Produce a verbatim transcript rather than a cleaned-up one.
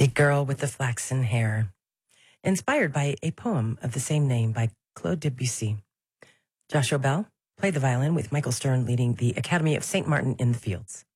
The Girl with the Flaxen Hair, inspired by a poem of the same name by Claude Debussy. Joshua Bell played the violin with Michael Stern leading the Academy of Saint Martin in the Fields.